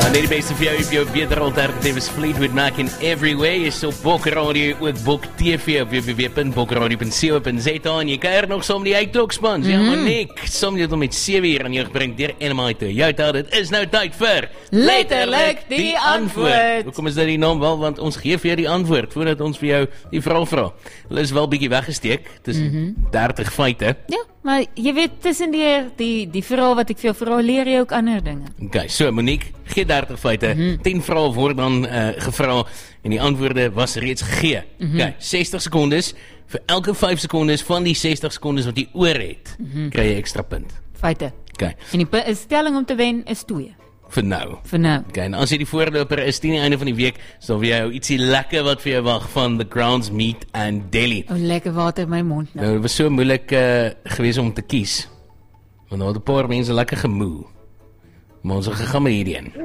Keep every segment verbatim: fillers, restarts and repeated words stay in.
Net die beste vir jou op jou beter alternatief is Fleetwood Mac in every way. Is op Bok Radio, ook Bok T V op w w w punt bok radio punt co punt za en jy kuier nog som die uitklokspans. Mm. Ja, maar Nick, som dit om met sewe uur aan jou gebring deur N M I toe. Jou tel, dit is nou tyd vir Letterlik die, die antwoord. Hoekom is dit die naam? Wel, want ons gee vir jou die antwoord voordat ons vir jou die vraag vra. Hulle is wel bietjie weggesteek. Dit is mm -hmm. dertig feite. Ja, maar jy weet tussen die die die verhaal wat ek vir jou vra, leer jy ook ander dinge. Okay, so Monique, gee dertig feite. Mm -hmm. tien vrae word dan uh, gevra en die antwoorde was reeds gegee. Mm -hmm. Okay, sestig sekondes. Vir elke vyf sekondes van die sestig sekondes wat jy oor het, mm -hmm. kry jy ekstra punt. Feite. Okay. En die stelling om te wen is twee. Vir nou. Vir nou. Okay, en as jy die voorloper is, teen die einde van die week, sal vir jou ietsie lekker wat vir jou wag van The Grounds Meat and Deli. O, lekker water in my mond nou. Nou, het was so moeilik uh, gewees om te kies. Want nou het 'n paar mense lekker gemoe. Maar ons het gegaan met hierdie een.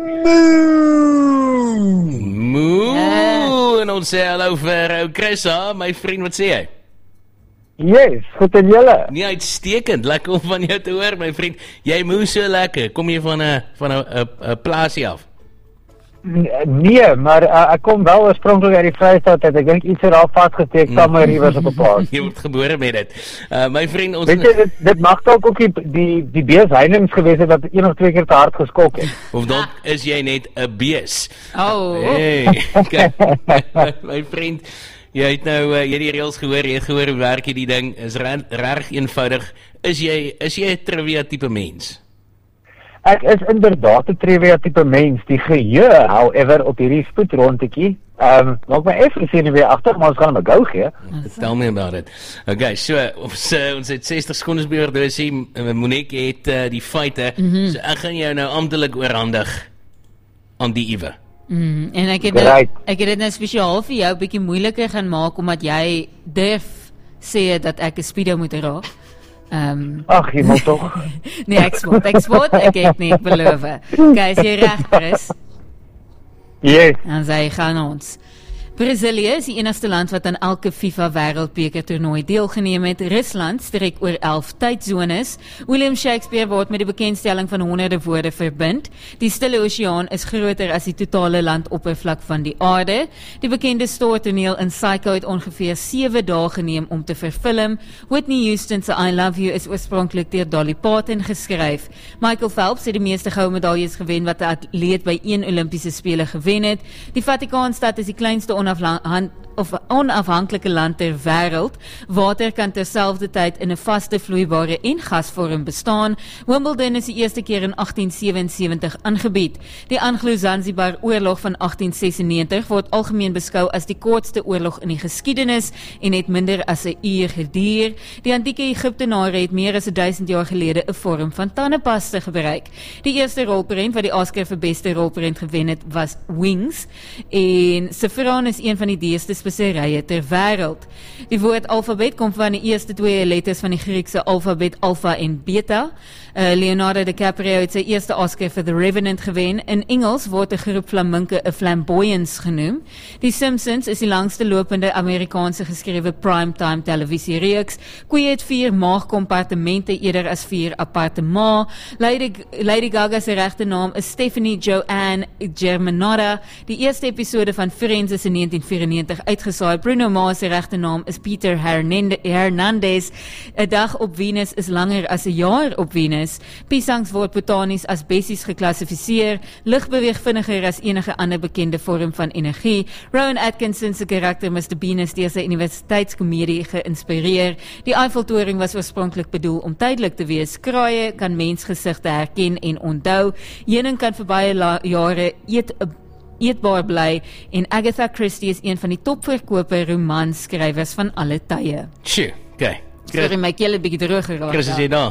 Moe! Moe! Uh. En ons sê hallo vir ou Chrissa, my vriend, wat sê jy? Yes, goed en julle. Nee, uitstekend, lekker om van jou te hoor, my vriend. Jy moe so lekker, kom jy van 'n van 'n 'n plaasie af? Nee, maar uh, ek kom wel oorspronklik uit die Vrystaat uit. Ek dink iets het al vasgesteek mm. somewhere iewers op 'n plaas. Jy word gebore met dit. Uh, my vriend, ons... Weet jy, dit, dit mag dalk ook die, die, die beesheinings gewees het dat een of twee keer te hard geskok het. Of dalk is jy net 'n bees. Oh. Hey, okay. My vriend, jy het nou, uh, jy het die reels gehoor, jy het gehoor hoe werk jy die ding, is reg eenvoudig. Is jy, is jy 'n trivia tipe mens? Ek is inderdaad 'n trivia tipe mens. Die geheue, however, op hierdie spoedrondetjie, ehm, um, maak my effe sien weer agter, maar ons gaan hom 'n go gee. Tell me about it. Okay, so, ons, uh, ons het sestig sekondes beheer, dus die, Monique het uh, die feite, mm -hmm. so ek gaan jou nou amptelik oorhandig aan die Iwe. Mm, en ek het, nou, ek het dit nou spesiaal vir jou 'n bietjie moeiliker gaan maak, omdat jy durf sê dat ek 'n speedo moet raak. Um, Ag, jy moet toch. Nee, ek spot, ek spot, ek het nie, ek beloof. Okay, is jy reg, Chris? Yes. Dan sê, gaan ons. Brazilië is die enigste land wat aan elke FIFA wêreldbeker toernooi deelgeneem het. Rusland strek oor elf tydzones. William Shakespeare word met die bekendstelling van honderde woorde verbind. Die Stille Oseaan is groter as die totale landoppervlak van die aarde. Die bekende stoortoneel in Psycho het ongeveer sewe dae geneem om te verfilm. Whitney Houston se I Love You is oorspronklik deur Dolly Parton geskryf. Michael Phelps het die meeste goue medaljes gewen wat 'n atleet by een Olimpiese spele gewen het. Die Vatikaanstad is die kleinste onafhankelijke of onafhanklike land ter wêreld. Water kan terselfdertyd in 'n vaste vloeibare en gasvorm bestaan. Wimbledon is die eerste keer in agtien sewensewentig aangebied. Die Anglo-Zanzibar oorlog van agtien sesennegentig word algemeen beskou as die kortste oorlog in die geskiedenis en het minder as 'n uur geduur. Die antieke Egiptenare het meer as duisend jaar gelede 'n vorm van tandepasta gebruik. Die eerste rolprent wat die Oscar vir beste rolprent gewen het was Wings en Saffron is een van die dierste speserye ter wêreld. Die woord alfabet kom van die eerste twee letters van die Griekse alfabet alpha en beta. Uh, Leonardo DiCaprio het sy eerste Oscar vir The Revenant gewen. In Engels word 'n groep flaminke 'n flamboyance genoem. Die Simpsons is die langste lopende Amerikaanse geskrewe primetime televisiereeks. Koeie het vier maagkompartemente eerder as vier aparte maag. Lady, Lady Gaga se regte naam is Stephanie Joanne Germanotta. Die eerste episode van Friends is in negentien vyrenegentig uitgesaai. Bruno Mars se regte naam is Peter Hernandez. 'n dag op Venus is langer as 'n jaar op Venus. Piesangs word botanies as bessies geklassifiseer. Lig beweeg vinniger as enige ander bekende vorm van energie. Rowan Atkinson se karakter mister Bean is deur sy universiteitskomedie geïnspireer. Die Eiffeltoring was oorspronklik bedoel om tydelik te wees. Kraaie kan mensgesigte herken en onthou. Heuning kan vir baie jare eet eetbaar bly en Agatha Christie is een van die topverkope romanskrywers van alle tye. Tjoe, okay. Sorry, my keel 'n bietjie droog geraak. Chris, is jy daar?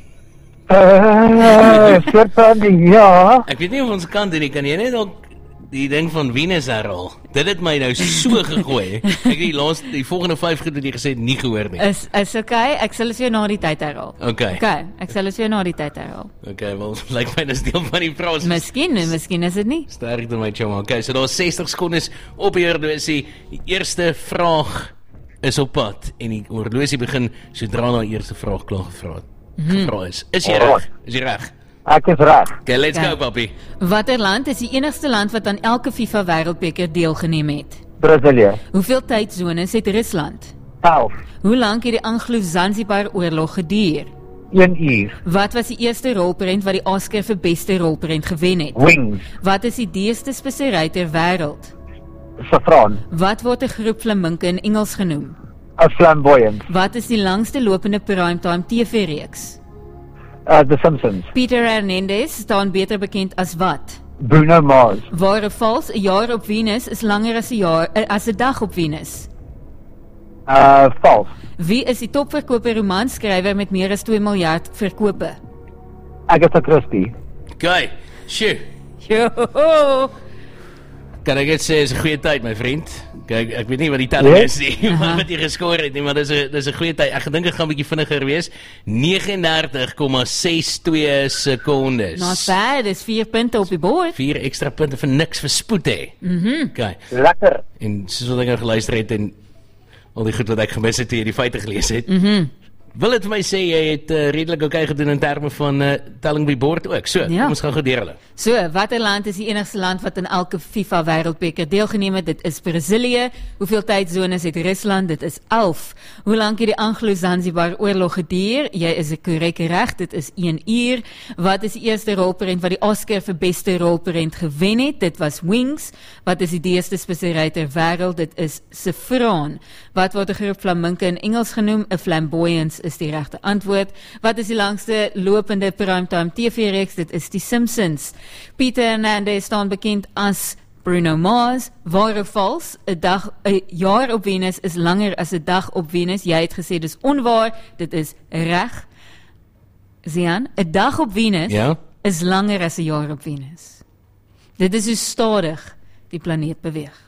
Uh, Certainly, ja. Ek weet nie of ons kan doen nie, kan jy net ook die ding van Venus herhaal? Dit het my nou so gegooi. Ek het die laaste, die volgende vyf goed wat jy gesê het nie gehoor nie. Is, is okay, ek sal dit vir jou na die tyd herhaal. Okay. Okay, ek sal dit vir jou na die tyd herhaal. Okay, wel, lyk my dis deel van die proses. Miskien, miskien is dit nie. Sterk dan my choma. Okay, so daar is sestig sekondes op die horlosie. Die eerste vraag is op pad en die horlosie begin sodra na die eerste vraag klaar gevra het. Hmm. Gevra is. Is jy reg? Is jy reg? Ek is reg. Okay, let's Okay. go, papi. Watter land is die enigste land wat aan elke FIFA Wêreldbeker deelgeneem het? Brasilië. Hoeveel tydsones het Rusland? elf. Hoe lank het die Anglo-Zanzibar oorlog geduur? een uur. Wat was die eerste rolprent wat die Oscar vir beste rolprent gewen het? Wings. Wat is die deesste spesery ter wêreld? Saffron. Wat word 'n groep flaminke in Engels genoem? A flamboyant. Wat is die langste lopende primetime T V-reeks? Uh, The Simpsons. Peter Hernandez staan beter bekend as wat? Bruno Mars. Ware vals, 'n jaar op Venus is langer as 'n jaar eh, as 'n dag op Venus. Uh, vals. Wie is die topverkoper romanskrywer met meer as twee miljard verkope? Agatha Christie. Okay, sjoe. Joho! Kan ek net sê, is 'n goeie tyd, my vriend. Kyk, ek weet nie wat die telling Yes. is nie, wat jy geskoor het nie, maar dis 'n dis 'n goeie tyd. Ek gedink ek gaan 'n bietjie vinniger wees. neges en dertig komma ses twee sekondes. Not bad, dis vier punte op die bord. Vier ekstra punte vir niks vir spoed hè. Mhm. Okay. Lekker. En soos wat ek nou geluister het en al die goed wat ek gemis het toe jy die feite gelees het. Mhm. Mm Wil dit vir my sê jy het uh, redelik oukei gedoen in terme van uh, telling by bord ook. So, Ja. kom ons gaan gou deur hulle. So, watter land is die enigste land wat in elke FIFA Wêreldbeker deelgeneem het? Dit is Brasilië. Hoeveel tydsones het Rusland? Dit is elf. Hoe lank het die Anglo-Zanzibar oorlog geduur? Jy is 'n korrekte reg, dit is een uur. Wat is die eerste rolprent wat die Oscar vir beste rolprent gewen het? Dit was Wings. Wat is die deesste spesery ter wêreld? Dit is saffron. Wat word 'n groep flaminke in Engels genoem? 'n flamboyance is die regte antwoord. Wat is die langste lopende primetime T V-reeks? Dit is die Simpsons. Peter Hernandez staan bekend as Bruno Mars. Ware vals? 'n dag 'n jaar op Venus is langer as 'n dag op Venus. Jy het gesê dis onwaar. Dit is reg. Zian, 'n dag op Venus Ja. is langer as 'n jaar op Venus. Dit is hoe stadig die planeet beweeg.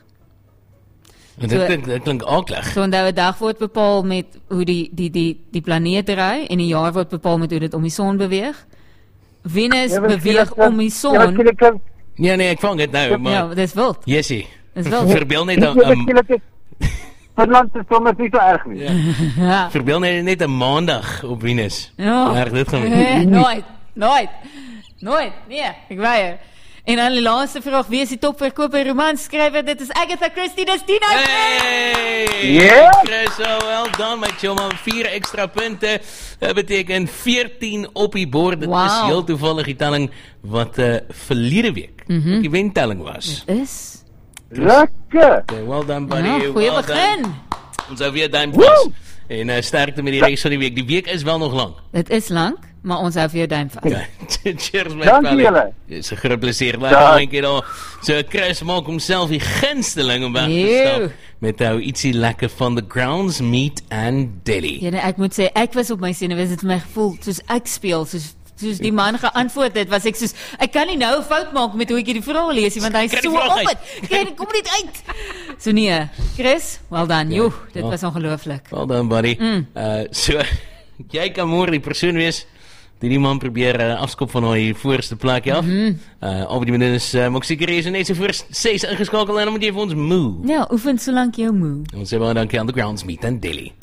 En dit So- klink dit klink aklig. So onthou 'n dag word bepaal met hoe die die die die planeet draai en 'n jaar word bepaal met hoe dit om die son beweeg. Venus beweeg om die Ja, son. skielik klink- Ja nee, ek vang dit nou, Ja, maar dis wild. Jessie. Dis wild. Verbeel net Ja, aan um, skielik is- Finland is sommer nie so erg nie. Ja. verbeel net net 'n maandag op Venus. Ja. Erg dit gaan Eh, wees. Nooit. Nooit. Nooit. Nee, ek weier. En dan die laaste vraag, wie is die topverkoper romanskrywer? Dit is Agatha Christie, dis Tina. Hey! Ja. Chris, so well done my choma. Vier ekstra punte. Dat beteken veertien op die bord. Dit Wow. is heel toevallig die telling wat uh, verlede week mm -hmm. die wentelling was. Is. Lekker. Okay, well done buddy. Ja, goeie well begin. done. Ons hou weer duim vas. En uh, sterkte met die res van die week. Die week is wel nog lank. Dit is lank, maar ons hou vir jou duim vas. Okay. Cheers my Dankie pally. julle. Dis 'n groot plesier. Laat Ja. dankie daar. So Chris maak homself die gunsteling om weg te Eeuw. stap met nou ietsie lekker van the Grounds Meat and Deli. Ja, nee, ek moet sê, ek was op my senuwees, dit het my gevoel soos ek speel, soos soos die man geantwoord het, was ek soos, ek kan nie nou 'n fout maak met hoe ek hierdie vrae lees nie, want hy is Kry die so vraag op uit. dit. Kyk, kom net uit. So nee, Chris, well done. Joe, dit Ja. was ongelooflik. Well done, buddy. Mm. Uh, so, jy kan môre die persoon wees die die man probeer uh, afskop van haar voorste plekje af. Mm -hmm. uh, al die minutes uh, maak seker is net so voor ses ingeskakel en dan moet jy vir ons moe. Ja, oefen solank jou moe. Ons sê baie dankie aan the Grounds Meat and Deli.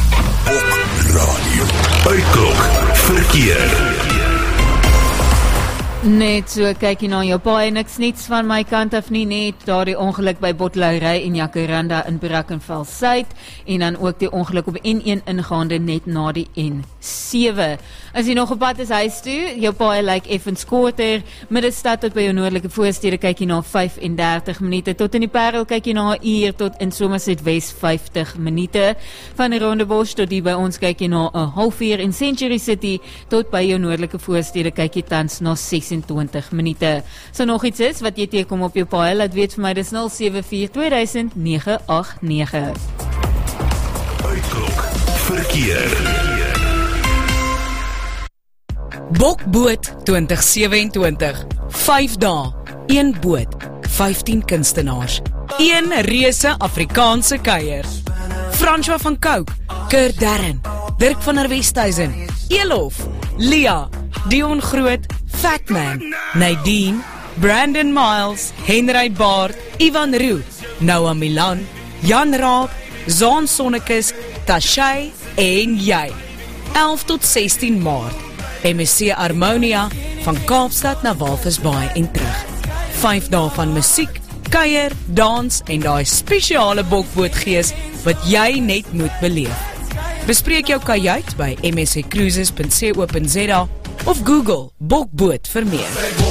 Radio. Uitklok. Verkeer. Net so kyk jy na jou paai, niks niets van my kant af nie, net daardie ongeluk by Botloury en Jacaranda in Brackenfell Suid en dan ook die ongeluk op N een ingaande net na die N sewe. As jy nog op pad is huis toe, jou paai lyk effens korter, middestad tot by jou noordelike voorstede kyk jy na vyf en dertig minute, tot in die Parel kyk jy na 'n uur, tot in Somerset Wes vyftig minute, van Rondebosch tot hier by ons kyk jy na 'n halfuur, en Century City tot by jou noordelike voorstede kyk jy tans na sesentwintig minute. So nog iets is wat jy teekom op jou paai, laat weet vir my, dis nul sewe vier twee duisend nege agt nege. Uitklok. Verkeer. Bokboot twintig sewe-en-twintig. vyf dae, een boot, vyftien kunstenaars, een reuse Afrikaanse kuier. François van Cooke, Kurt Darren, Dirk van der Westhuizen, Elof, Lia, Dion Groot, Fatman, Nadine, Brandon Miles, Henry Baard, Ivan Roo, Noah Milan, Jan Raab, Zaan Sonnekus, Tashay en jy. elf tot sestien Maart. M S C Harmonia, van Kaapstad na Walvisbaai en terug. vyf dae van musiek, kuier, dans en daai spesiale bokbootgees wat jy net moet beleef. Bespreek jou kajuit by m s c cruises punt co punt z a of Google Bokboot vir meer.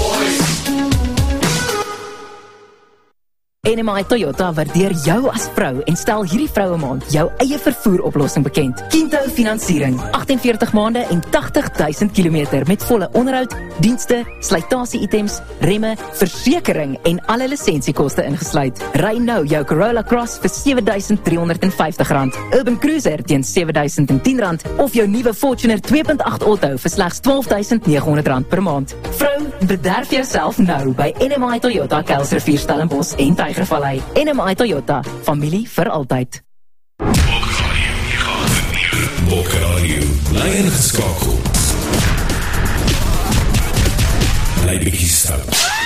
N M I Toyota waardeer jou as vrou en stel hierdie vroue maand jou eie vervoeroplossing bekend. Kinto Finansiering, agt en veertig maande en tagtig duisend kilometer met volle onderhoud, dienste, slytasie-items, remme, versekering en alle lisensiekoste ingesluit. Ry nou jou Corolla Cross vir sewe duisend driehonderd vyftig rand, Urban Cruiser teen sewe duisend tien rand of jou nuwe Fortuner twee punt agt Auto vir slegs twaalf duisend nege honderd rand per maand. Vrou, bederf jouself nou by N M I Toyota Kuilsrivier Stellenbosch en Tygervallei. N M I Toyota, familie vir altyd. Bokradio, bly ingeskakel. Bly bietjie stout.